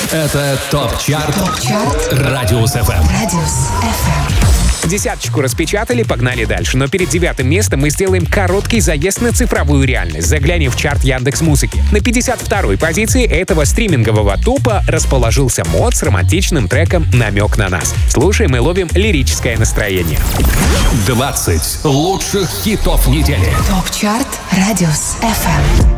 Это ТОП-чарт Радиус ФМ. Десяточку распечатали, погнали дальше. Но перед 9 местом мы сделаем короткий заезд на цифровую реальность. Заглянем в чарт Яндекс.Музыки. На 52-й позиции этого стримингового топа расположился мод с романтичным треком «Намек на нас». Слушаем и ловим лирическое настроение. 20 лучших хитов недели. ТОП-чарт Радиус ФМ.